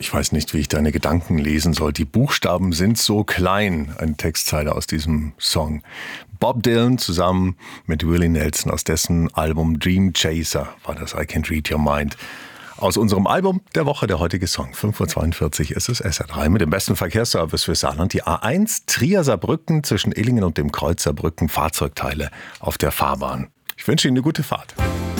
Ich weiß nicht, wie ich deine Gedanken lesen soll. Die Buchstaben sind so klein. Eine Textzeile aus diesem Song. Bob Dylan zusammen mit Willie Nelson aus dessen Album Dream Chaser war das I Can't Read Your Mind. Aus unserem Album der Woche, der heutige Song. 5.42 Uhr ist es SR3 mit dem besten Verkehrsservice für Saarland. Die A1 Trier-Saarbrücken zwischen Illingen und dem Kreuz Saarbrücken. Fahrzeugteile auf der Fahrbahn. Ich wünsche Ihnen eine gute Fahrt.